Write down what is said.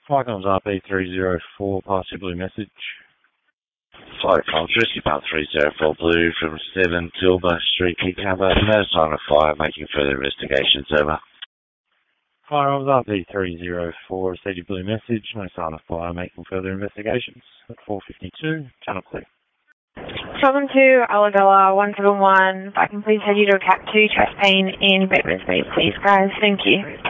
Icons RP304, pass your blue message. Flight Fortress, about 304 Blue from 7 Tilba Street, Kikaba. No sign of fire, making further investigations, over. Firearms RP304, said your blue message, no sign of fire, making further investigations. At 452, channel clear. Welcome to Alagala 171. If I can please head you to a Cat 2 chest pain in Bedford, please, guys. Thank you.